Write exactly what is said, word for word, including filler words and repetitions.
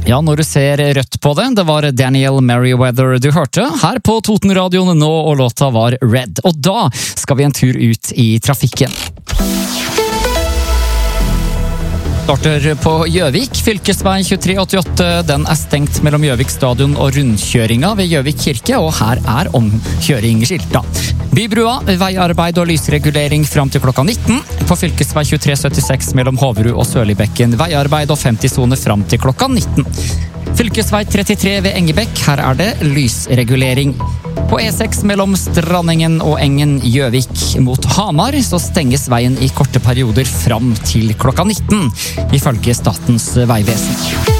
Ja, når du ser rødt på det, det var Daniel Merriweather du hørte her på Totenradioen nå, og låta var Red. Og da skal vi en tur ut i trafikken. Starter på Gjøvik, fylkesvei tjuetre åttiåtte. Den er stengt mellom Gjøvik stadion og rundkjøringa ved Gjøvik kirke, og her er omkjøring skilta. Bybrua, veiarbeid og lysregulering fram til klokka nitten. På fylkesvei tjuetre syttiseks mellom Hoverud og Sørlibekken, veiarbeid og femti-sone fram til klokka nitten. Fylkesvei trettitre ved Engebekk, her er det lysregulering. På E seks mellom Strandingen og Engen Gjøvik mot Hamar, så stenges veien i korte perioder fram til klokka nitten, ifølge Statens vegvesen.